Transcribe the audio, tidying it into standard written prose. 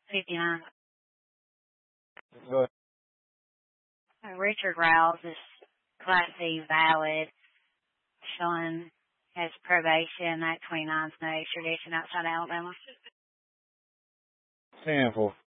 59. Go ahead. Richard Rouse is Class C valid. Showing has probation. That 29's no extradition outside Alabama. 10-4.